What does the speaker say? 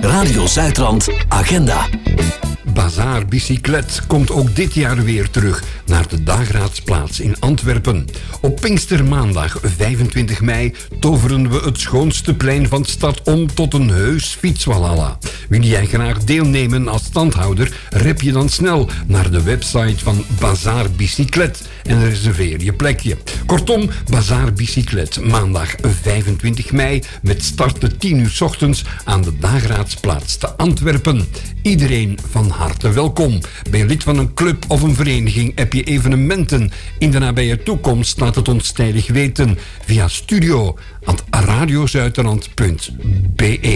Radio Zuidrand Agenda. Bazaar Bicyclet komt ook dit jaar weer terug naar de Dagraadsplaats in Antwerpen. Op Pinkstermaandag 25 mei toveren we het schoonste plein van de stad om tot een heus fietswalhalla. Wil jij graag deelnemen als standhouder? Rep je dan snel naar de website van Bazaar Bicyclet en reserveer je plekje. Kortom, Bazaar Bicyclet, maandag 25 mei met start te 10 uur 's ochtends aan de Dagraadsplaats te Antwerpen. Iedereen van harte welkom. Ben je lid van een club of een vereniging? Heb je evenementen in de nabije toekomst? Laat het ons tijdig weten via studio@radiozuiderland.be.